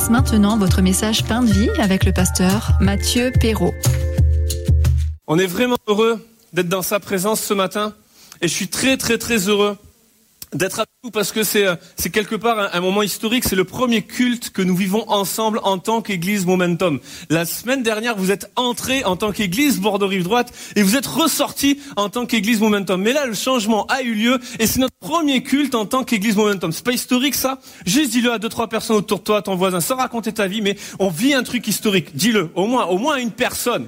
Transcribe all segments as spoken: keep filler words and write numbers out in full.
passe maintenant votre message Pain de vie avec le pasteur Mathieu Perrault. On est vraiment heureux d'être dans sa présence ce matin et je suis très très très heureux d'être avec vous parce que c'est, c'est quelque part un, un moment historique. C'est le premier culte que nous vivons ensemble en tant qu'Église Momentum. La semaine dernière, vous êtes entrés en tant qu'Église Bordeaux-Rive-Droite et vous êtes ressortis en tant qu'Église Momentum. Mais là, le changement a eu lieu et c'est notre premier culte en tant qu'Église Momentum. C'est pas historique ça? Juste dis-le à deux, trois personnes autour de toi, ton voisin, sans raconter ta vie, mais on vit un truc historique. Dis-le, au moins, au moins à une personne.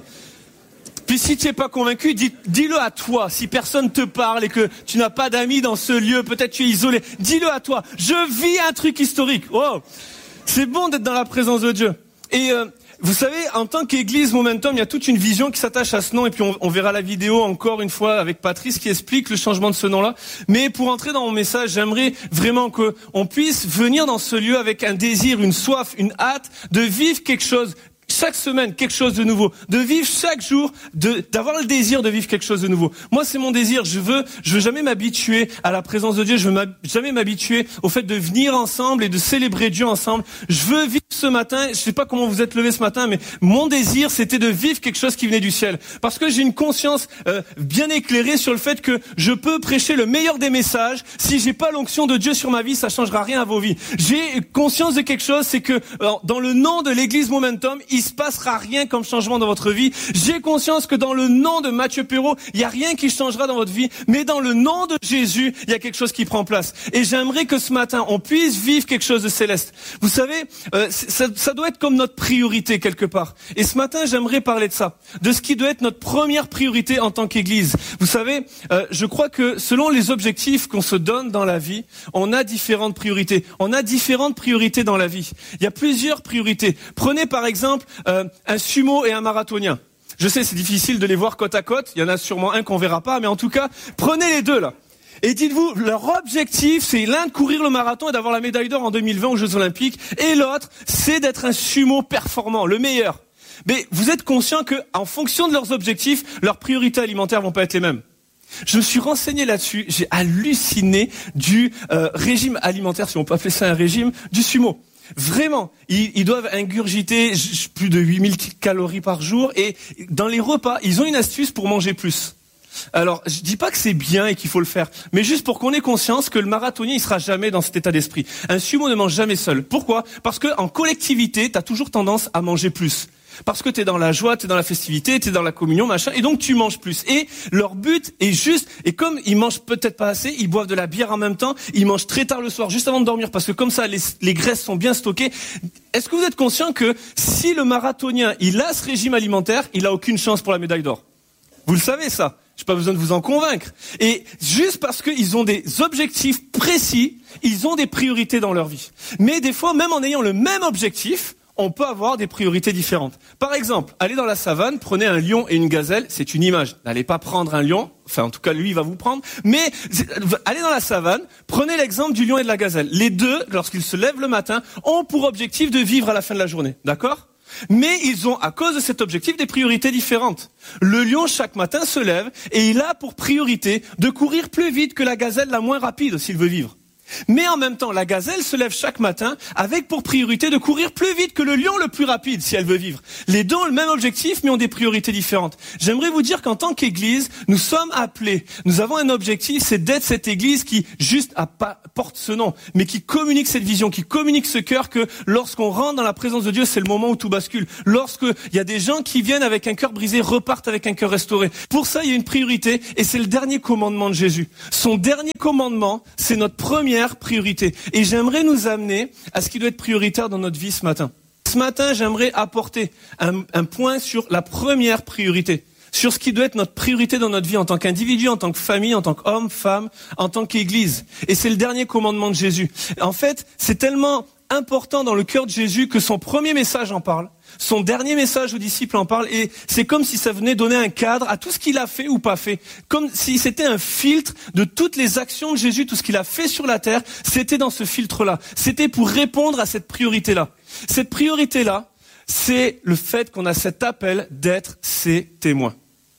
Puis si tu n'es pas convaincu, dis, dis-le à toi. Si personne te parle et que tu n'as pas d'amis dans ce lieu, peut-être tu es isolé, dis-le à toi. Je vis un truc historique. Wow. C'est bon d'être dans la présence de Dieu. Et euh, vous savez, en tant qu'Église Momentum, il y a toute une vision qui s'attache à ce nom. Et puis on, on verra la vidéo encore une fois avec Patrice qui explique le changement de ce nom-là. Mais pour entrer dans mon message, j'aimerais vraiment qu'on puisse venir dans ce lieu avec un désir, une soif, une hâte de vivre quelque chose. Chaque semaine, quelque chose de nouveau. De vivre chaque jour, de, d'avoir le désir de vivre quelque chose de nouveau. Moi, c'est mon désir. Je veux, je veux jamais m'habituer à la présence de Dieu. Je veux jamais m'habituer au fait de venir ensemble et de célébrer Dieu ensemble. Je veux vivre ce matin. Je sais pas comment vous êtes levés ce matin, mais mon désir, c'était de vivre quelque chose qui venait du ciel. Parce que j'ai une conscience euh, bien éclairée sur le fait que je peux prêcher le meilleur des messages. Si j'ai pas l'onction de Dieu sur ma vie, ça changera rien à vos vies. J'ai conscience de quelque chose, c'est que euh, dans le nom de l'Église Momentum, il se passera rien comme changement dans votre vie. J'ai conscience que dans le nom de Mathieu Perrault, il y a rien qui changera dans votre vie, mais dans le nom de Jésus, il y a quelque chose qui prend place. Et j'aimerais que ce matin, on puisse vivre quelque chose de céleste. Vous savez, euh, ça, ça doit être comme notre priorité quelque part. Et ce matin, j'aimerais parler de ça, de ce qui doit être notre première priorité en tant qu'Église. Vous savez, euh, je crois que selon les objectifs qu'on se donne dans la vie, on a différentes priorités. On a différentes priorités dans la vie. Il y a plusieurs priorités. Prenez par exemple Euh, un sumo et un marathonien. Je sais, c'est difficile de les voir côte à côte. Il y en a sûrement un qu'on verra pas, mais en tout cas, prenez les deux là. Et dites-vous, leur objectif, c'est l'un de courir le marathon et d'avoir la médaille d'or en deux mille vingt aux Jeux Olympiques, et l'autre, c'est d'être un sumo performant, le meilleur. Mais vous êtes conscient que, en fonction de leurs objectifs, leurs priorités alimentaires vont pas être les mêmes. Je me suis renseigné là-dessus. J'ai halluciné du euh, régime alimentaire, si on peut appeler ça un régime, du sumo. Vraiment, ils, ils doivent ingurgiter plus de huit mille calories par jour et dans les repas, ils ont une astuce pour manger plus. Alors, je dis pas que c'est bien et qu'il faut le faire, mais juste pour qu'on ait conscience que le marathonien, il sera jamais dans cet état d'esprit. Un sumo ne mange jamais seul. Pourquoi ? Parce que en collectivité, t'as toujours tendance à manger plus. Parce que t'es dans la joie, t'es dans la festivité, t'es dans la communion, machin, et donc tu manges plus. Et leur but est juste, et comme ils mangent peut-être pas assez, ils boivent de la bière en même temps, ils mangent très tard le soir, juste avant de dormir, parce que comme ça, les, les graisses sont bien stockées. Est-ce que vous êtes conscient que si le marathonien, il a ce régime alimentaire, il a aucune chance pour la médaille d'or ? Vous le savez ça ? J'ai pas besoin de vous en convaincre. Et juste parce qu'ils ont des objectifs précis, ils ont des priorités dans leur vie. Mais des fois, même en ayant le même objectif, on peut avoir des priorités différentes. Par exemple, allez dans la savane, prenez un lion et une gazelle, c'est une image. N'allez pas prendre un lion, enfin en tout cas lui il va vous prendre, mais allez dans la savane, prenez l'exemple du lion et de la gazelle. Les deux, lorsqu'ils se lèvent le matin, ont pour objectif de vivre à la fin de la journée, d'accord ? Mais ils ont, à cause de cet objectif, des priorités différentes. Le lion, chaque matin, se lève et il a pour priorité de courir plus vite que la gazelle la moins rapide s'il veut vivre. Mais en même temps, la gazelle se lève chaque matin avec pour priorité de courir plus vite que le lion le plus rapide si elle veut vivre. Les deux ont le même objectif mais ont des priorités différentes. J'aimerais vous dire qu'en tant qu'Église, nous sommes appelés, nous avons un objectif, c'est d'être cette Église qui juste a pas, porte ce nom, mais qui communique cette vision, qui communique ce cœur que lorsqu'on rentre dans la présence de Dieu, c'est le moment où tout bascule. Lorsqu'il y a des gens qui viennent avec un cœur brisé, repartent avec un cœur restauré. Pour ça, il y a une priorité et c'est le dernier commandement de Jésus. Son dernier commandement, c'est notre premier priorité. Et j'aimerais nous amener à ce qui doit être prioritaire dans notre vie ce matin. Ce matin, j'aimerais apporter un, un point sur la première priorité, sur ce qui doit être notre priorité dans notre vie en tant qu'individu, en tant que famille, en tant qu'homme, femme, en tant qu'Église. Et c'est le dernier commandement de Jésus. En fait, c'est tellement important dans le cœur de Jésus que son premier message en parle. Son dernier message aux disciples en parle et c'est comme si ça venait donner un cadre à tout ce qu'il a fait ou pas fait. Comme si c'était un filtre de toutes les actions de Jésus, tout ce qu'il a fait sur la terre, c'était dans ce filtre-là. C'était pour répondre à cette priorité-là. Cette priorité-là, c'est le fait qu'on a cet appel d'être ses témoins.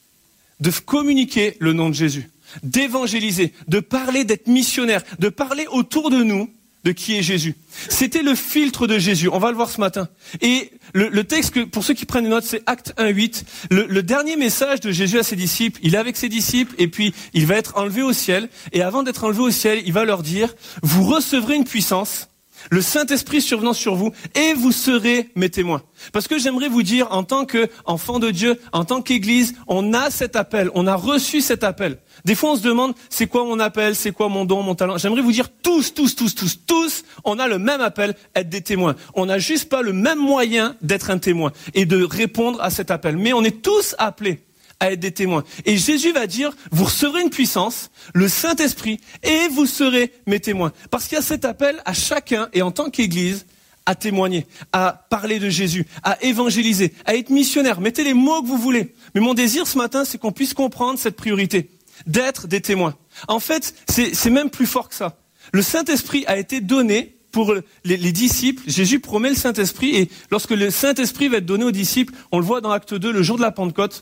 De communiquer le nom de Jésus, d'évangéliser, de parler, d'être missionnaire, de parler autour de nous de qui est Jésus. C'était le filtre de Jésus. On va le voir ce matin. Et le, le texte, que, pour ceux qui prennent des notes, c'est Acte un huit. Le, le dernier message de Jésus à ses disciples, il est avec ses disciples et puis il va être enlevé au ciel. Et avant d'être enlevé au ciel, il va leur dire, vous recevrez une puissance, le Saint-Esprit survenant sur vous, et vous serez mes témoins. Parce que j'aimerais vous dire, en tant qu'enfant de Dieu, en tant qu'Église, on a cet appel, on a reçu cet appel. Des fois, on se demande, c'est quoi mon appel, c'est quoi mon don, mon talent. J'aimerais vous dire, tous, tous, tous, tous, tous, on a le même appel, être des témoins. On n'a juste pas le même moyen d'être un témoin et de répondre à cet appel. Mais on est tous appelés à être des témoins. Et Jésus va dire, vous recevrez une puissance, le Saint-Esprit, et vous serez mes témoins. Parce qu'il y a cet appel à chacun, et en tant qu'Église, à témoigner, à parler de Jésus, à évangéliser, à être missionnaire. Mettez les mots que vous voulez. Mais mon désir ce matin, c'est qu'on puisse comprendre cette priorité, d'être des témoins. En fait, c'est, c'est même plus fort que ça. Le Saint-Esprit a été donné pour les, les disciples. Jésus promet le Saint-Esprit, et lorsque le Saint-Esprit va être donné aux disciples, on le voit dans Acte deux, le jour de la Pentecôte,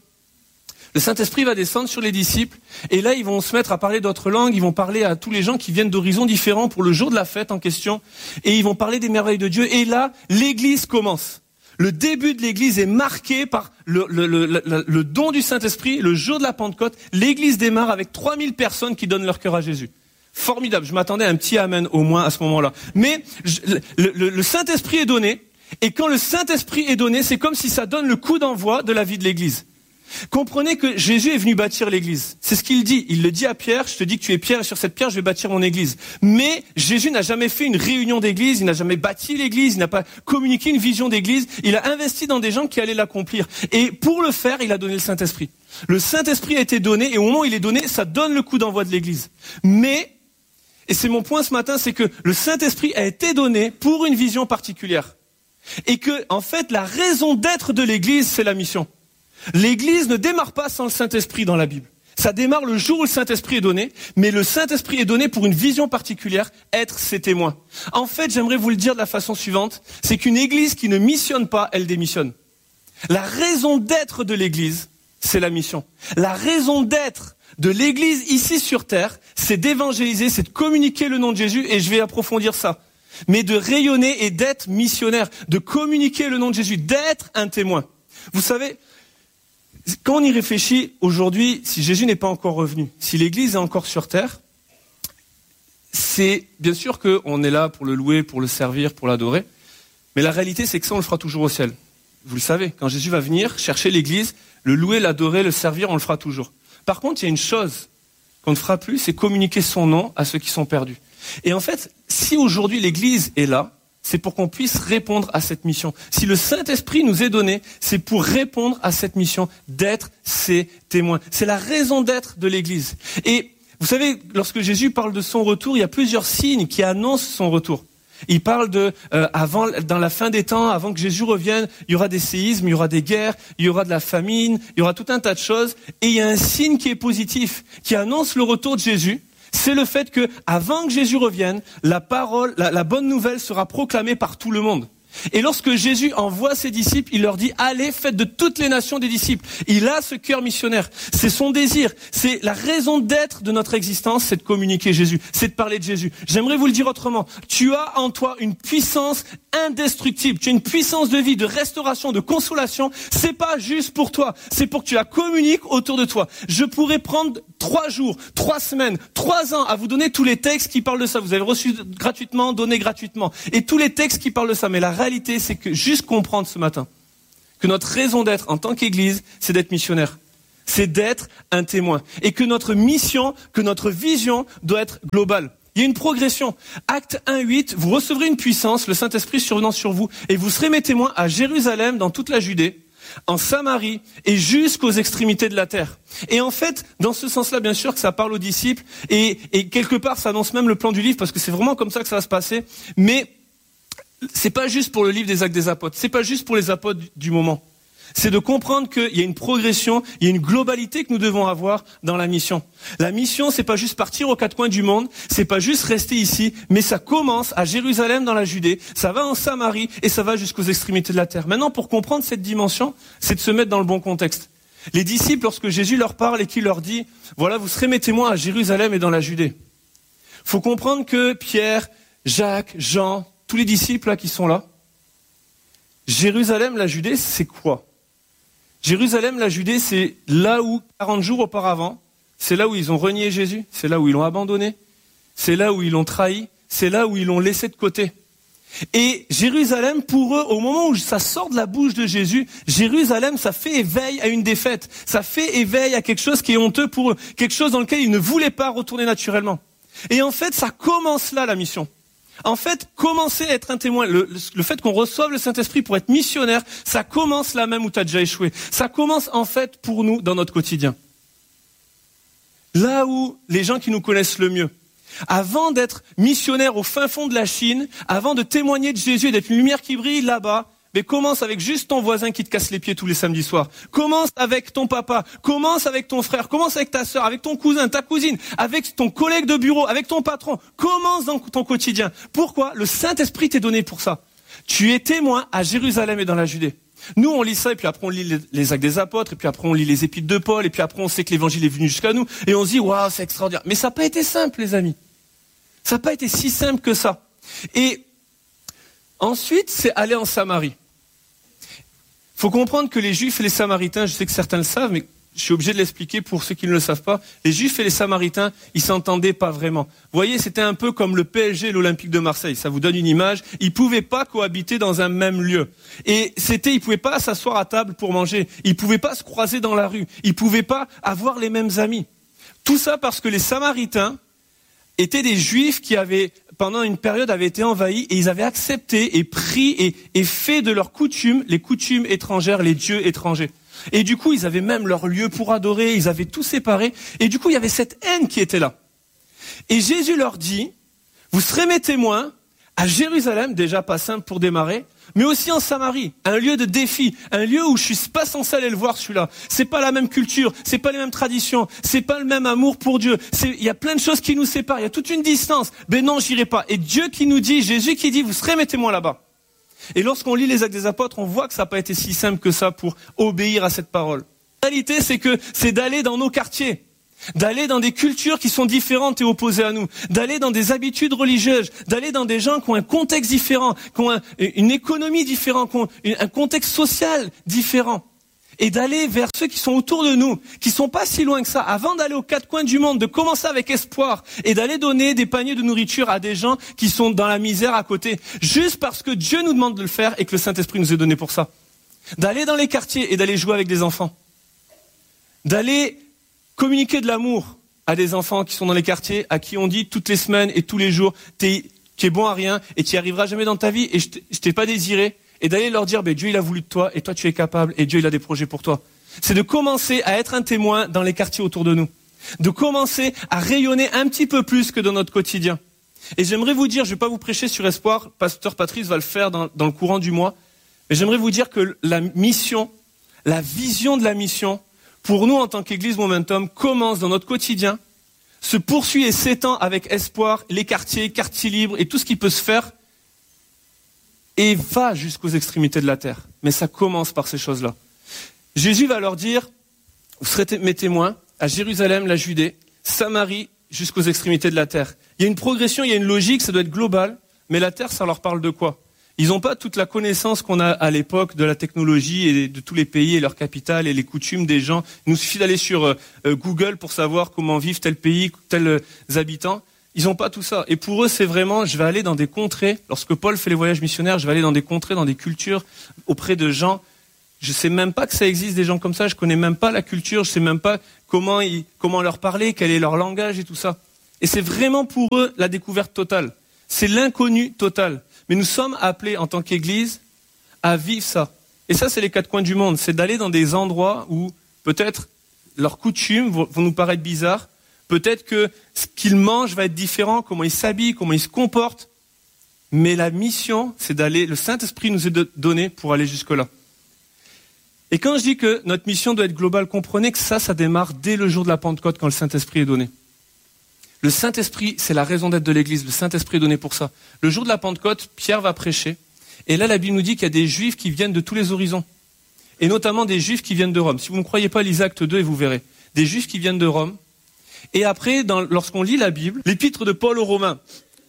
le Saint-Esprit va descendre sur les disciples, et là, ils vont se mettre à parler d'autres langues, ils vont parler à tous les gens qui viennent d'horizons différents pour le jour de la fête en question, et ils vont parler des merveilles de Dieu, et là, l'Église commence. Le début de l'Église est marqué par le, le, le, le, le don du Saint-Esprit, le jour de la Pentecôte. L'Église démarre avec trois mille personnes qui donnent leur cœur à Jésus. Formidable, je m'attendais à un petit amen au moins à ce moment-là. Mais je, le, le, le Saint-Esprit est donné, et quand le Saint-Esprit est donné, c'est comme si ça donne le coup d'envoi de la vie de l'Église. Comprenez que Jésus est venu bâtir l'église. C'est ce qu'il dit. Il le dit à Pierre, je te dis que tu es Pierre et sur cette pierre je vais bâtir mon église. Mais Jésus n'a jamais fait une réunion d'église, il n'a jamais bâti l'église, il n'a pas communiqué une vision d'église. Il a investi dans des gens qui allaient l'accomplir. Et pour le faire, il a donné le Saint-Esprit. Le Saint-Esprit a été donné et au moment où il est donné, ça donne le coup d'envoi de l'église. Mais, et c'est mon point ce matin, c'est que le Saint-Esprit a été donné pour une vision particulière. Et que, en fait, la raison d'être de l'église, c'est la mission. L'Église ne démarre pas sans le Saint-Esprit dans la Bible. Ça démarre le jour où le Saint-Esprit est donné, mais le Saint-Esprit est donné pour une vision particulière, être ses témoins. En fait, j'aimerais vous le dire de la façon suivante, c'est qu'une Église qui ne missionne pas, elle démissionne. La raison d'être de l'Église, c'est la mission. La raison d'être de l'Église ici sur terre, c'est d'évangéliser, c'est de communiquer le nom de Jésus, et je vais approfondir ça. Mais de rayonner et d'être missionnaire, de communiquer le nom de Jésus, d'être un témoin. Vous savez, quand on y réfléchit, aujourd'hui, si Jésus n'est pas encore revenu, si l'Église est encore sur terre, c'est bien sûr qu'on est là pour le louer, pour le servir, pour l'adorer, mais la réalité, c'est que ça, on le fera toujours au ciel. Vous le savez, quand Jésus va venir chercher l'Église, le louer, l'adorer, le servir, on le fera toujours. Par contre, il y a une chose qu'on ne fera plus, c'est communiquer son nom à ceux qui sont perdus. Et en fait, si aujourd'hui l'Église est là, c'est pour qu'on puisse répondre à cette mission. Si le Saint-Esprit nous est donné, c'est pour répondre à cette mission d'être ses témoins. C'est la raison d'être de l'Église. Et vous savez, lorsque Jésus parle de son retour, il y a plusieurs signes qui annoncent son retour. Il parle de, euh, avant, dans la fin des temps, avant que Jésus revienne, il y aura des séismes, il y aura des guerres, il y aura de la famine, il y aura tout un tas de choses. Et il y a un signe qui est positif, qui annonce le retour de Jésus. C'est le fait que, avant que Jésus revienne, la parole, la, la bonne nouvelle sera proclamée par tout le monde. Et lorsque Jésus envoie ses disciples, il leur dit « Allez, faites de toutes les nations des disciples ». Il a ce cœur missionnaire. C'est son désir. C'est la raison d'être de notre existence, c'est de communiquer Jésus. C'est de parler de Jésus. J'aimerais vous le dire autrement. Tu as en toi une puissance indestructible. Tu as une puissance de vie, de restauration, de consolation. C'est pas juste pour toi. C'est pour que tu la communiques autour de toi. Je pourrais prendre trois jours, trois semaines, trois ans à vous donner tous les textes qui parlent de ça. Vous avez reçu gratuitement, donné gratuitement. Et tous les textes qui parlent de ça. Mais la La réalité, c'est que juste comprendre ce matin que notre raison d'être en tant qu'Église, c'est d'être missionnaire, c'est d'être un témoin, et que notre mission, que notre vision doit être globale. Il y a une progression. Acte un huit, vous recevrez une puissance, le Saint-Esprit survenant sur vous, et vous serez mes témoins à Jérusalem, dans toute la Judée, en Samarie et jusqu'aux extrémités de la terre. Et en fait, dans ce sens-là, bien sûr que ça parle aux disciples, et, et quelque part, ça annonce même le plan du livre, parce que c'est vraiment comme ça que ça va se passer, mais c'est pas juste pour le livre des Actes des Apôtres, c'est pas juste pour les apôtres du moment. C'est de comprendre qu'il y a une progression, il y a une globalité que nous devons avoir dans la mission. La mission, c'est pas juste partir aux quatre coins du monde, c'est pas juste rester ici, mais ça commence à Jérusalem dans la Judée, ça va en Samarie et ça va jusqu'aux extrémités de la terre. Maintenant, pour comprendre cette dimension, c'est de se mettre dans le bon contexte. Les disciples, lorsque Jésus leur parle et qu'il leur dit, voilà, vous serez mes témoins à Jérusalem et dans la Judée. Faut comprendre que Pierre, Jacques, Jean, tous les disciples là qui sont là. Jérusalem, la Judée, c'est quoi? Jérusalem, la Judée, c'est là où, quarante jours auparavant, c'est là où ils ont renié Jésus, c'est là où ils l'ont abandonné, c'est là où ils l'ont trahi, c'est là où ils l'ont laissé de côté. Et Jérusalem, pour eux, au moment où ça sort de la bouche de Jésus, Jérusalem, ça fait éveil à une défaite. Ça fait éveil à quelque chose qui est honteux pour eux. Quelque chose dans lequel ils ne voulaient pas retourner naturellement. Et en fait, ça commence là, la mission. En fait, commencer à être un témoin, le, le, le fait qu'on reçoive le Saint-Esprit pour être missionnaire, ça commence là même où tu as déjà échoué. Ça commence en fait pour nous dans notre quotidien. Là où les gens qui nous connaissent le mieux, avant d'être missionnaire au fin fond de la Chine, avant de témoigner de Jésus et d'être une lumière qui brille là-bas, mais commence avec juste ton voisin qui te casse les pieds tous les samedis soirs. Commence avec ton papa, commence avec ton frère, commence avec ta sœur, avec ton cousin, ta cousine, avec ton collègue de bureau, avec ton patron. Commence dans ton quotidien. Pourquoi? Le Saint-Esprit t'est donné pour ça. Tu es témoin à Jérusalem et dans la Judée. Nous, on lit ça, et puis après on lit les, les actes des apôtres, et puis après on lit les épîtres de Paul, et puis après on sait que l'évangile est venu jusqu'à nous, et on se dit, waouh, c'est extraordinaire. Mais ça n'a pas été simple, les amis. Ça n'a pas été si simple que ça. Et ensuite, c'est aller en Samarie. Il faut comprendre que les Juifs et les Samaritains, je sais que certains le savent, mais je suis obligé de l'expliquer pour ceux qui ne le savent pas. Les Juifs et les Samaritains, ils s'entendaient pas vraiment. Vous voyez, c'était un peu comme le P S G et l'Olympique de Marseille. Ça vous donne une image. Ils pouvaient pas cohabiter dans un même lieu. Et c'était, ils pouvaient pas s'asseoir à table pour manger. Ils pouvaient pas se croiser dans la rue. Ils pouvaient pas avoir les mêmes amis. Tout ça parce que les Samaritains étaient des Juifs qui avaient, pendant une période, avaient été envahis et ils avaient accepté et pris et, et fait de leurs coutumes, les coutumes étrangères, les dieux étrangers. Et du coup, ils avaient même leur lieu pour adorer, ils avaient tout séparé. Et du coup, il y avait cette haine qui était là. Et Jésus leur dit, vous serez mes témoins à Jérusalem, déjà pas simple pour démarrer, mais aussi en Samarie, un lieu de défi, un lieu où je suis pas censé aller le voir celui-là. C'est pas la même culture, c'est pas les mêmes traditions, c'est pas le même amour pour Dieu. Il y a plein de choses qui nous séparent, il y a toute une distance. Ben non, j'irai pas. Et Dieu qui nous dit, Jésus qui dit, vous serez mes témoins là-bas. Et lorsqu'on lit les actes des apôtres, on voit que ça n'a pas été si simple que ça pour obéir à cette parole. La réalité, c'est que c'est d'aller dans nos quartiers, d'aller dans des cultures qui sont différentes et opposées à nous, d'aller dans des habitudes religieuses, d'aller dans des gens qui ont un contexte différent, qui ont un, une économie différente, qui ont un contexte social différent, et d'aller vers ceux qui sont autour de nous, qui sont pas si loin que ça, avant d'aller aux quatre coins du monde, de commencer avec espoir et d'aller donner des paniers de nourriture à des gens qui sont dans la misère à côté, juste parce que Dieu nous demande de le faire et que le Saint-Esprit nous est donné pour ça. D'aller dans les quartiers et d'aller jouer avec des enfants, d'aller communiquer de l'amour à des enfants qui sont dans les quartiers, à qui on dit toutes les semaines et tous les jours, t'es, tu es bon à rien et tu n'y arriveras jamais dans ta vie et je t'ai pas désiré. Et d'aller leur dire, ben Dieu il a voulu de toi et toi tu es capable et Dieu il a des projets pour toi. C'est de commencer à être un témoin dans les quartiers autour de nous. De commencer à rayonner un petit peu plus que dans notre quotidien. Et j'aimerais vous dire, je ne vais pas vous prêcher sur espoir, Pasteur Patrice va le faire dans, dans le courant du mois, mais j'aimerais vous dire que la mission, la vision de la mission, pour nous en tant qu'Église Momentum, commence dans notre quotidien, se poursuit et s'étend avec espoir, les quartiers, quartiers libres et tout ce qui peut se faire, et va jusqu'aux extrémités de la terre. Mais ça commence par ces choses-là. Jésus va leur dire, vous serez mes témoins à Jérusalem, la Judée, Samarie, jusqu'aux extrémités de la terre. Il y a une progression, il y a une logique, ça doit être global, mais la terre, ça leur parle de quoi? Ils n'ont pas toute la connaissance qu'on a à l'époque de la technologie et de tous les pays et leurs capitales et les coutumes des gens. Il nous suffit d'aller sur euh, Google pour savoir comment vivent tel pays, tels euh, habitants. Ils n'ont pas tout ça. Et pour eux, c'est vraiment, je vais aller dans des contrées. Lorsque Paul fait les voyages missionnaires, je vais aller dans des contrées, dans des cultures, auprès de gens. Je sais même pas que ça existe des gens comme ça. Je connais même pas la culture. Je sais même pas comment ils, comment leur parler, quel est leur langage et tout ça. Et c'est vraiment pour eux la découverte totale. C'est l'inconnu total. Mais nous sommes appelés en tant qu'Église à vivre ça. Et ça, c'est les quatre coins du monde. C'est d'aller dans des endroits où peut-être leurs coutumes vont nous paraître bizarres. Peut-être que ce qu'ils mangent va être différent, comment ils s'habillent, comment ils se comportent. Mais la mission, c'est d'aller, le Saint-Esprit nous est donné pour aller jusque-là. Et quand je dis que notre mission doit être globale, comprenez que ça, ça démarre dès le jour de la Pentecôte quand le Saint-Esprit est donné. Le Saint-Esprit, c'est la raison d'être de l'Église. Le Saint-Esprit est donné pour ça. Le jour de la Pentecôte, Pierre va prêcher. Et là, la Bible nous dit qu'il y a des Juifs qui viennent de tous les horizons. Et notamment des Juifs qui viennent de Rome. Si vous ne me croyez pas, lisez Acte deux et vous verrez. Des Juifs qui viennent de Rome. Et après, dans, lorsqu'on lit la Bible, l'épître de Paul aux Romains,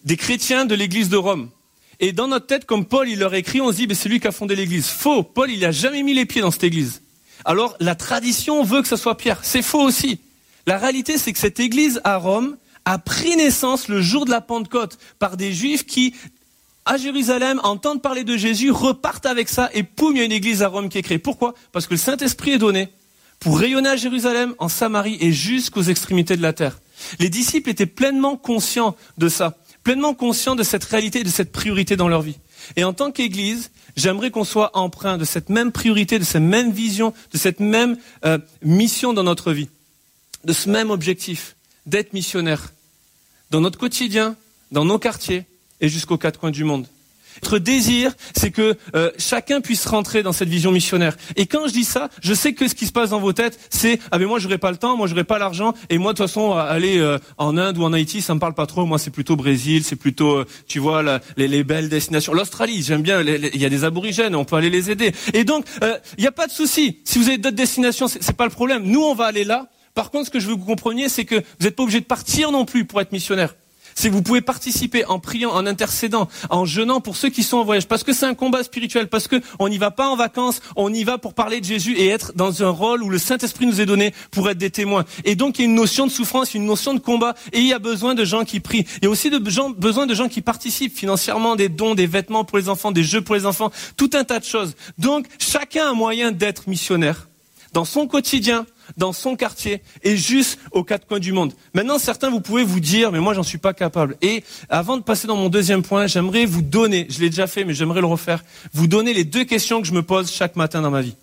des chrétiens de l'église de Rome. Et dans notre tête, comme Paul, il leur écrit, on se dit, ben, c'est lui qui a fondé l'église. Faux, Paul, il n'a jamais mis les pieds dans cette église. Alors, la tradition veut que ce soit Pierre. C'est faux aussi. La réalité, c'est que cette église à Rome a pris naissance le jour de la Pentecôte par des Juifs qui, à Jérusalem, entendent parler de Jésus, repartent avec ça et poum, il y a une église à Rome qui est créée. Pourquoi ? Parce que le Saint-Esprit est donné pour rayonner à Jérusalem, en Samarie et jusqu'aux extrémités de la terre. Les disciples étaient pleinement conscients de ça, pleinement conscients de cette réalité et de cette priorité dans leur vie. Et en tant qu'Église, j'aimerais qu'on soit empreint de cette même priorité, de cette même vision, de cette même euh, mission dans notre vie, de ce même objectif, d'être missionnaire dans notre quotidien, dans nos quartiers et jusqu'aux quatre coins du monde. Notre désir, c'est que euh, chacun puisse rentrer dans cette vision missionnaire. Et quand je dis ça, je sais que ce qui se passe dans vos têtes, c'est « Ah ben moi, j'aurais pas le temps, moi, j'aurais pas l'argent, et moi, de toute façon, aller euh, en Inde ou en Haïti, ça me parle pas trop. Moi, c'est plutôt Brésil, c'est plutôt, euh, tu vois, la, les, les belles destinations. L'Australie, j'aime bien, il y a des aborigènes, on peut aller les aider. Et donc, il euh, n'y a pas de souci. Si vous avez d'autres destinations, c'est, c'est pas le problème. Nous, on va aller là. Par contre, ce que je veux que vous compreniez, c'est que vous n'êtes pas obligé de partir non plus pour être missionnaire. C'est que vous pouvez participer en priant, en intercédant, en jeûnant pour ceux qui sont en voyage. Parce que c'est un combat spirituel, parce que on n'y va pas en vacances, on y va pour parler de Jésus et être dans un rôle où le Saint-Esprit nous est donné pour être des témoins. Et donc il y a une notion de souffrance, une notion de combat, et il y a besoin de gens qui prient. Il y a aussi de gens, besoin de gens qui participent financièrement, des dons, des vêtements pour les enfants, des jeux pour les enfants, tout un tas de choses. Donc chacun a un moyen d'être missionnaire dans son quotidien, dans son quartier et juste aux quatre coins du monde. Maintenant, certains, vous pouvez vous dire, mais moi, j'en suis pas capable. Et avant de passer dans mon deuxième point, j'aimerais vous donner, je l'ai déjà fait, mais j'aimerais le refaire, vous donner les deux questions que je me pose chaque matin dans ma vie.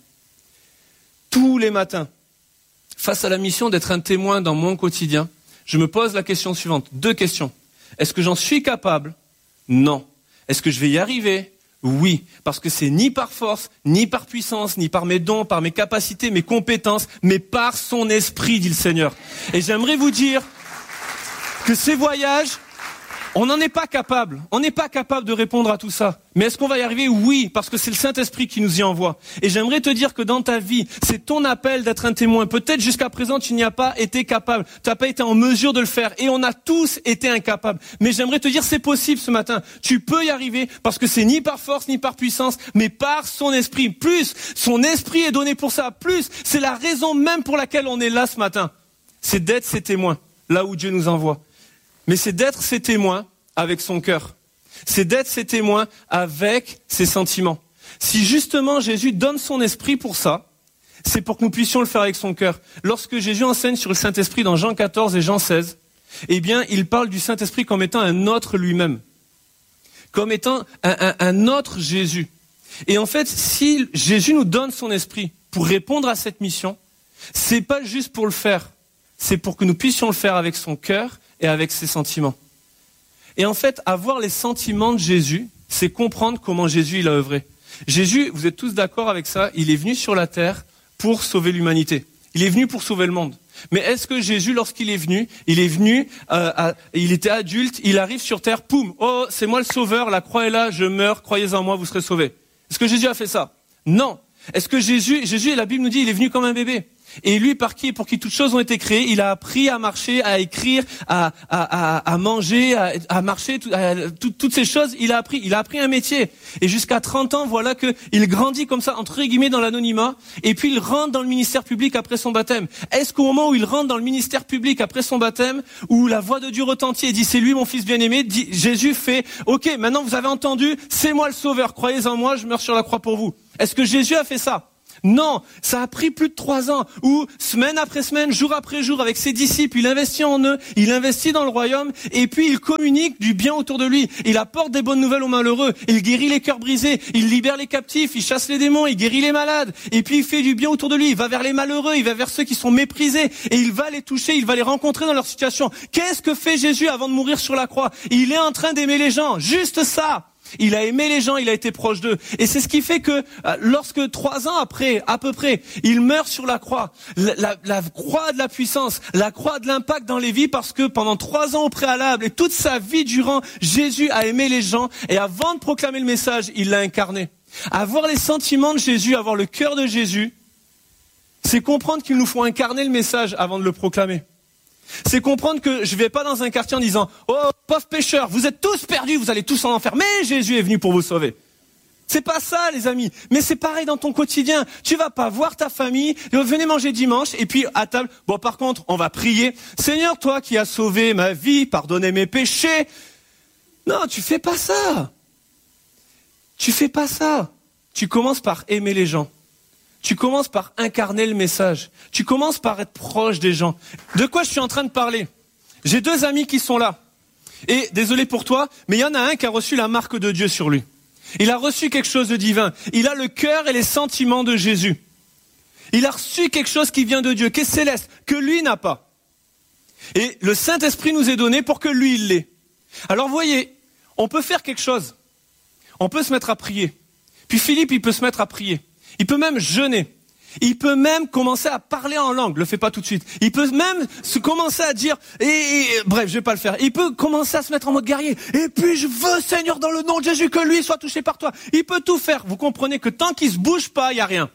Tous les matins, face à la mission d'être un témoin dans mon quotidien, je me pose la question suivante. Deux questions. Est-ce que j'en suis capable ? Non. Est-ce que je vais y arriver ? Oui, parce que c'est ni par force, ni par puissance, ni par mes dons, par mes capacités, mes compétences, mais par son esprit, dit le Seigneur. Et j'aimerais vous dire que ces voyages, on n'en est pas capable. On n'est pas capable de répondre à tout ça. Mais est-ce qu'on va y arriver ? Oui, parce que c'est le Saint-Esprit qui nous y envoie. Et j'aimerais te dire que dans ta vie, c'est ton appel d'être un témoin. Peut-être jusqu'à présent, tu n'y as pas été capable. Tu n'as pas été en mesure de le faire. Et on a tous été incapables. Mais j'aimerais te dire, c'est possible ce matin. Tu peux y arriver parce que c'est ni par force, ni par puissance, mais par son esprit. Plus, son esprit est donné pour ça. Plus, c'est la raison même pour laquelle on est là ce matin. C'est d'être ses témoins, là où Dieu nous envoie. Mais c'est d'être ses témoins avec son cœur. C'est d'être ses témoins avec ses sentiments. Si justement Jésus donne son esprit pour ça, c'est pour que nous puissions le faire avec son cœur. Lorsque Jésus enseigne sur le Saint-Esprit dans Jean quatorze et Jean seize, eh bien, il parle du Saint-Esprit comme étant un autre lui-même. Comme étant un, un, un autre Jésus. Et en fait, si Jésus nous donne son esprit pour répondre à cette mission, c'est pas juste pour le faire. C'est pour que nous puissions le faire avec son cœur et avec ses sentiments. Et en fait, avoir les sentiments de Jésus, c'est comprendre comment Jésus il a œuvré. Jésus, vous êtes tous d'accord avec ça, il est venu sur la terre pour sauver l'humanité. Il est venu pour sauver le monde. Mais est-ce que Jésus, lorsqu'il est venu, il est venu, euh, à, il était adulte, il arrive sur terre, poum, oh, c'est moi le sauveur, la croix est là, je meurs, croyez en moi, vous serez sauvés. Est-ce que Jésus a fait ça ? Non. Est-ce que Jésus, Jésus, la Bible nous dit, il est venu comme un bébé. Et lui, par qui et pour qui toutes choses ont été créées, il a appris à marcher, à écrire, à, à, à, à manger, à, à marcher, tout, à, tout, toutes ces choses, il a appris. Il a appris un métier. Et jusqu'à trente ans, voilà que il grandit comme ça, entre guillemets, dans l'anonymat. Et puis il rentre dans le ministère public après son baptême. Est-ce qu'au moment où il rentre dans le ministère public après son baptême, où la voix de Dieu retentit et dit, c'est lui mon fils bien-aimé, dit, Jésus fait, ok, maintenant vous avez entendu, c'est moi le sauveur, croyez en moi, je meurs sur la croix pour vous. Est-ce que Jésus a fait ça ? Non, ça a pris plus de trois ans où, semaine après semaine, jour après jour, avec ses disciples, il investit en eux, il investit dans le royaume, et puis il communique du bien autour de lui. Il apporte des bonnes nouvelles aux malheureux, il guérit les cœurs brisés, il libère les captifs, il chasse les démons, il guérit les malades, et puis il fait du bien autour de lui. Il va vers les malheureux, il va vers ceux qui sont méprisés, et il va les toucher, il va les rencontrer dans leur situation. Qu'est-ce que fait Jésus avant de mourir sur la croix ? Il est en train d'aimer les gens, juste ça. Il a aimé les gens, il a été proche d'eux. Et c'est ce qui fait que euh, lorsque trois ans après, à peu près, il meurt sur la croix, la, la, la croix de la puissance, la croix de l'impact dans les vies, parce que pendant trois ans au préalable et toute sa vie durant, Jésus a aimé les gens et avant de proclamer le message, il l'a incarné. Avoir les sentiments de Jésus, avoir le cœur de Jésus, c'est comprendre qu'il nous faut incarner le message avant de le proclamer. C'est comprendre que je vais pas dans un quartier en disant « Oh, pauvres pécheurs, vous êtes tous perdus, vous allez tous en enfer, mais Jésus est venu pour vous sauver. » C'est pas ça, les amis. Mais c'est pareil dans ton quotidien. Tu vas pas voir ta famille, venez manger dimanche, et puis à table, bon, par contre, on va prier. Seigneur, toi qui as sauvé ma vie, pardonnez mes péchés. Non, tu fais pas ça. Tu fais pas ça. Tu commences par aimer les gens. Tu commences par incarner le message. Tu commences par être proche des gens. De quoi je suis en train de parler? J'ai deux amis qui sont là. Et désolé pour toi, mais il y en a un qui a reçu la marque de Dieu sur lui. Il a reçu quelque chose de divin. Il a le cœur et les sentiments de Jésus. Il a reçu quelque chose qui vient de Dieu, qui est céleste, que lui n'a pas. Et le Saint-Esprit nous est donné pour que lui, il l'ait. Alors voyez, on peut faire quelque chose. On peut se mettre à prier. Puis Philippe, il peut se mettre à prier. Il peut même jeûner. Il peut même commencer à parler en langue. Le fait pas tout de suite. Il peut même se commencer à dire, et, et bref, je vais pas le faire. Il peut commencer à se mettre en mode guerrier. Et puis je veux, Seigneur, dans le nom de Jésus, que lui soit touché par toi. Il peut tout faire. Vous comprenez que tant qu'il se bouge pas, il y a rien.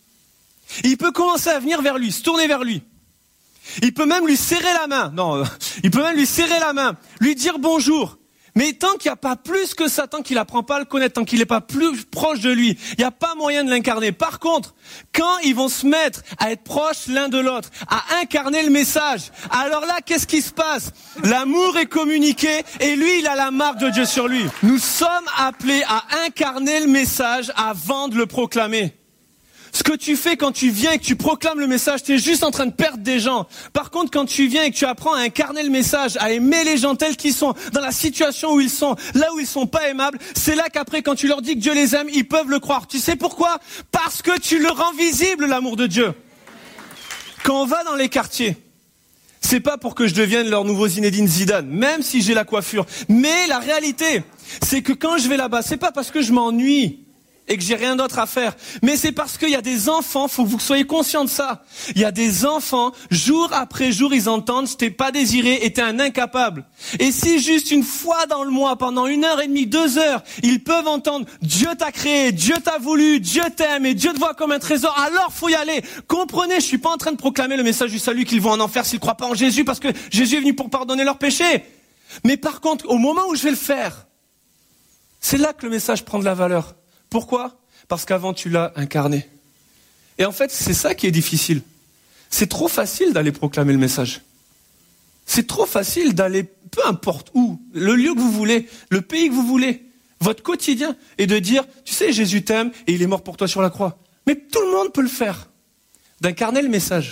Il peut commencer à venir vers lui, se tourner vers lui. Il peut même lui serrer la main. Non, il peut même lui serrer la main, lui dire bonjour. Mais tant qu'il n'y a pas plus que ça, tant qu'il n'apprend pas à le connaître, tant qu'il n'est pas plus proche de lui, il n'y a pas moyen de l'incarner. Par contre, quand ils vont se mettre à être proches l'un de l'autre, à incarner le message, alors là, qu'est-ce qui se passe? L'amour est communiqué et lui, il a la marque de Dieu sur lui. Nous sommes appelés à incarner le message avant de le proclamer. Ce que tu fais quand tu viens et que tu proclames le message, tu es juste en train de perdre des gens. Par contre, quand tu viens et que tu apprends à incarner le message, à aimer les gens tels qu'ils sont, dans la situation où ils sont, là où ils sont pas aimables, c'est là qu'après, quand tu leur dis que Dieu les aime, ils peuvent le croire. Tu sais pourquoi? Parce que tu le rends visible, l'amour de Dieu. Quand on va dans les quartiers, c'est pas pour que je devienne leur nouveau Zinedine Zidane, même si j'ai la coiffure. Mais la réalité, c'est que quand je vais là-bas, c'est pas parce que je m'ennuie et que j'ai rien d'autre à faire. Mais c'est parce qu'il y a des enfants, faut que vous soyez conscients de ça. Il y a des enfants, jour après jour, ils entendent, je t'ai pas désiré et t'es un incapable. Et si juste une fois dans le mois, pendant une heure et demie, deux heures, ils peuvent entendre, Dieu t'a créé, Dieu t'a voulu, Dieu t'aime et Dieu te voit comme un trésor, alors faut y aller. Comprenez, je suis pas en train de proclamer le message du salut qu'ils vont en enfer s'ils croient pas en Jésus parce que Jésus est venu pour pardonner leurs péchés. Mais par contre, au moment où je vais le faire, c'est là que le message prend de la valeur. Pourquoi? Parce qu'avant tu l'as incarné. Et en fait, c'est ça qui est difficile. C'est trop facile d'aller proclamer le message. C'est trop facile d'aller, peu importe où, le lieu que vous voulez, le pays que vous voulez, votre quotidien, et de dire, tu sais, Jésus t'aime et il est mort pour toi sur la croix. Mais tout le monde peut le faire. D'incarner le message.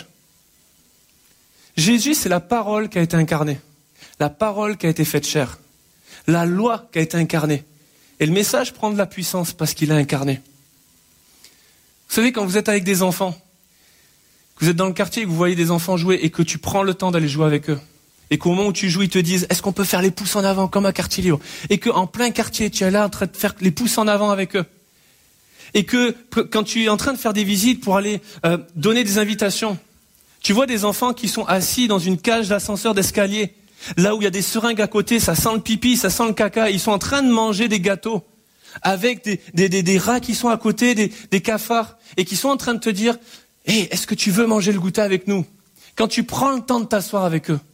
Jésus, c'est la parole qui a été incarnée. La parole qui a été faite chair. La loi qui a été incarnée. Et le message prend de la puissance parce qu'il est incarné. Vous savez, quand vous êtes avec des enfants, que vous êtes dans le quartier et que vous voyez des enfants jouer et que tu prends le temps d'aller jouer avec eux, et qu'au moment où tu joues, ils te disent « Est-ce qu'on peut faire les pouces en avant comme à Quartier Libre ?» Et qu'en plein quartier, tu es là en train de faire les pouces en avant avec eux. Et que quand tu es en train de faire des visites pour aller euh, donner des invitations, tu vois des enfants qui sont assis dans une cage d'ascenseur d'escalier, là où il y a des seringues à côté, ça sent le pipi, ça sent le caca, ils sont en train de manger des gâteaux avec des, des, des, des rats qui sont à côté, des, des cafards, et qui sont en train de te dire « Hey, est-ce que tu veux manger le goûter avec nous ?» Quand tu prends le temps de t'asseoir avec eux,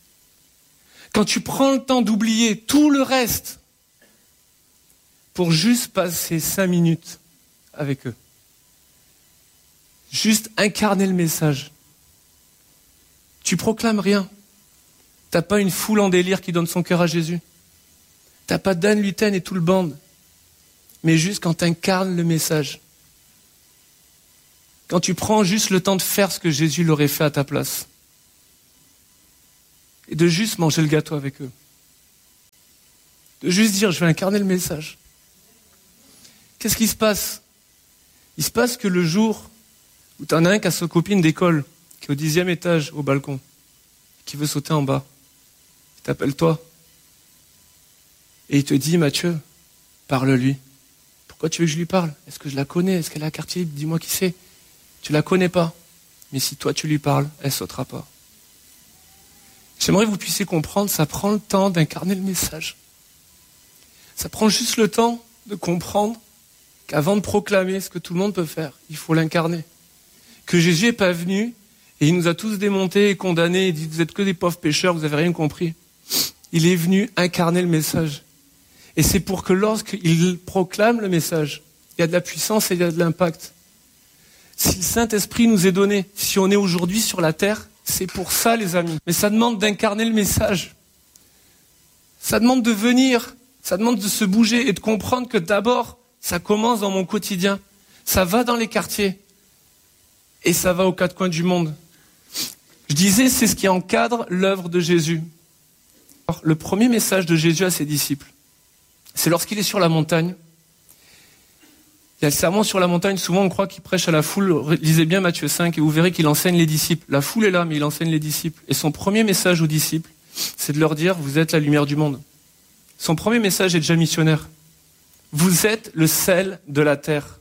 quand tu prends le temps d'oublier tout le reste pour juste passer cinq minutes avec eux, juste incarner le message, tu proclames rien. T'as pas une foule en délire qui donne son cœur à Jésus. T'as pas Dan Luten et tout le band. Mais juste quand t'incarnes le message. Quand tu prends juste le temps de faire ce que Jésus l'aurait fait à ta place. Et de juste manger le gâteau avec eux. De juste dire, je vais incarner le message. Qu'est-ce qui se passe? Il se passe que le jour où t'en as un qui a sa copine d'école, qui est au dixième étage, au balcon, qui veut sauter en bas, il t'appelle toi. Et il te dit, Mathieu, parle-lui. Pourquoi tu veux que je lui parle? Est-ce que je la connais? Est-ce qu'elle est à Quartier Libre? Dis-moi qui c'est. Tu la connais pas. Mais si toi tu lui parles, elle sautera pas. J'aimerais que vous puissiez comprendre, ça prend le temps d'incarner le message. Ça prend juste le temps de comprendre qu'avant de proclamer ce que tout le monde peut faire, il faut l'incarner. Que Jésus n'est pas venu Et il nous a tous démontés et condamnés. Il dit, vous êtes que des pauvres pécheurs, vous avez rien compris. Il est venu incarner le message. Et c'est pour que lorsqu'il proclame le message, il y a de la puissance et il y a de l'impact. Si le Saint-Esprit nous est donné, si on est aujourd'hui sur la terre, c'est pour ça, les amis. Mais ça demande d'incarner le message. Ça demande de venir, ça demande de se bouger et de comprendre que d'abord, ça commence dans mon quotidien. Ça va dans les quartiers et ça va aux quatre coins du monde. Je disais, c'est ce qui encadre l'œuvre de Jésus. Alors, le premier message de Jésus à ses disciples, c'est lorsqu'il est sur la montagne. Il y a le sermon sur la montagne, souvent on croit qu'il prêche à la foule. Lisez bien Matthieu cinq et vous verrez qu'il enseigne les disciples. La foule est là, mais il enseigne les disciples. Et son premier message aux disciples, c'est de leur dire, vous êtes la lumière du monde. Son premier message est déjà missionnaire. Vous êtes le sel de la terre.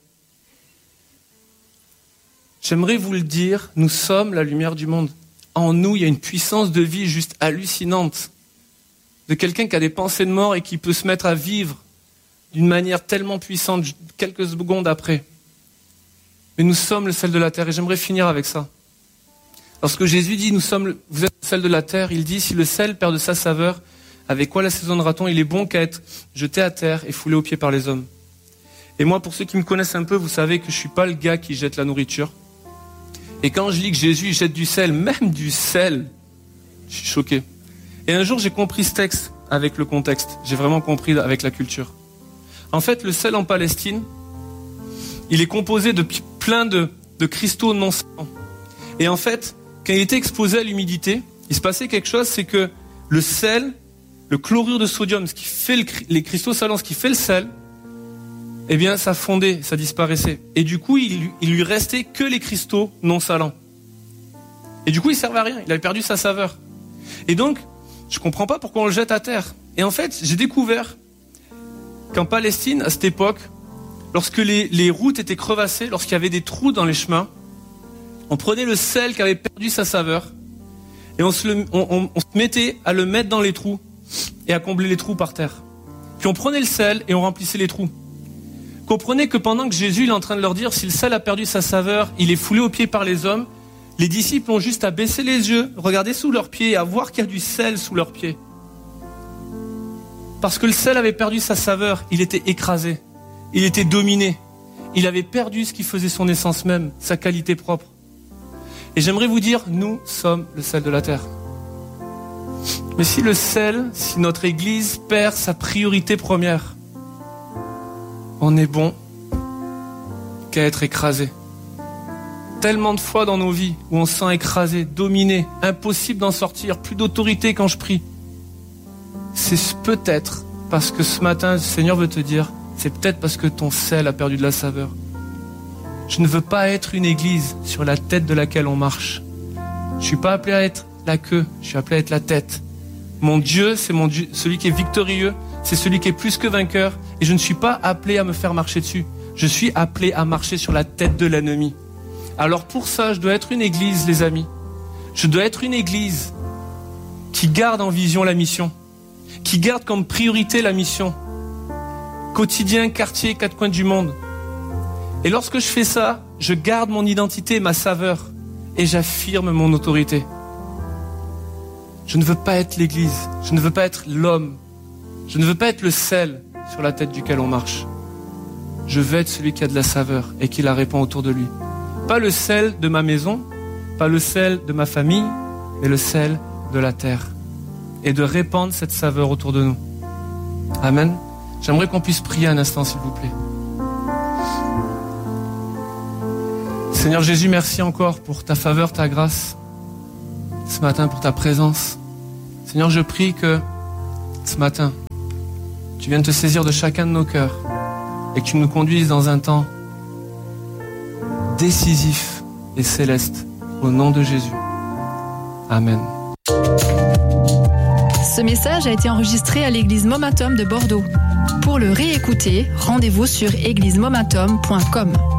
J'aimerais vous le dire, nous sommes la lumière du monde. En nous, il y a une puissance de vie juste hallucinante. De quelqu'un qui a des pensées de mort et qui peut se mettre à vivre d'une manière tellement puissante, quelques secondes après. Mais nous sommes le sel de la terre, et j'aimerais finir avec ça. Lorsque Jésus dit, nous sommes, le, vous êtes le sel de la terre, il dit, si le sel perd de sa saveur, avec quoi l'assaisonnera-t-on ? Il est bon qu'à être jeté à terre et foulé aux pieds par les hommes. Et moi, pour ceux qui me connaissent un peu, vous savez que je suis pas le gars qui jette la nourriture. Et quand je lis que Jésus jette du sel, même du sel, je suis choqué. Et un jour, j'ai compris ce texte avec le contexte. J'ai vraiment compris avec la culture. En fait, le sel en Palestine, il est composé de plein de, de cristaux non salants. Et en fait, quand il était exposé à l'humidité, il se passait quelque chose, c'est que le sel, le chlorure de sodium, ce qui fait le, les cristaux salants, ce qui fait le sel, eh bien, ça fondait, ça disparaissait. Et du coup, il, il lui restait que les cristaux non salants. Et du coup, il servait à rien. Il avait perdu sa saveur. Et donc, je comprends pas pourquoi on le jette à terre. Et en fait, j'ai découvert qu'en Palestine, à cette époque, lorsque les, les routes étaient crevassées, lorsqu'il y avait des trous dans les chemins, on prenait le sel qui avait perdu sa saveur et on se, le, on, on, on se mettait à le mettre dans les trous et à combler les trous par terre. Puis on prenait le sel et on remplissait les trous. Comprenez que pendant que Jésus il est en train de leur dire si le sel a perdu sa saveur, il est foulé aux pieds par les hommes, les disciples ont juste à baisser les yeux, regarder sous leurs pieds et à voir qu'il y a du sel sous leurs pieds. Parce que le sel avait perdu sa saveur, il était écrasé, il était dominé, il avait perdu ce qui faisait son essence même, sa qualité propre. Et j'aimerais vous dire, nous sommes le sel de la terre. Mais si le sel, si notre Église perd sa priorité première, on est bon qu'à être écrasé. Tellement de fois dans nos vies où on se sent écrasé, dominé, impossible d'en sortir, plus d'autorité quand je prie. C'est peut-être parce que ce matin, le Seigneur veut te dire, c'est peut-être parce que ton sel a perdu de la saveur. Je ne veux pas être une église sur la tête de laquelle on marche. Je suis pas appelé à être la queue, je suis appelé à être la tête. Mon Dieu, c'est mon Dieu, celui qui est victorieux, c'est celui qui est plus que vainqueur, et je ne suis pas appelé à me faire marcher dessus. Je suis appelé à marcher sur la tête de l'ennemi. Alors pour ça, je dois être une église, les amis. Je dois être une église qui garde en vision la mission, qui garde comme priorité la mission. Quotidien, quartier, quatre coins du monde. Et lorsque je fais ça, je garde mon identité, ma saveur, et j'affirme mon autorité. Je ne veux pas être l'église, je ne veux pas être l'homme, je ne veux pas être le sel sur la tête duquel on marche. Je veux être celui qui a de la saveur et qui la répand autour de lui. Pas le sel de ma maison, pas le sel de ma famille, mais le sel de la terre. Et de répandre cette saveur autour de nous. Amen. J'aimerais qu'on puisse prier un instant, s'il vous plaît. Seigneur Jésus, merci encore pour ta faveur, ta grâce. Ce matin, pour ta présence. Seigneur, je prie que ce matin, tu viennes te saisir de chacun de nos cœurs et que tu nous conduises dans un temps décisif et céleste. Au nom de Jésus. Amen. Ce message a été enregistré à l'église Momentum de Bordeaux. Pour le réécouter, rendez-vous sur église momentum point com.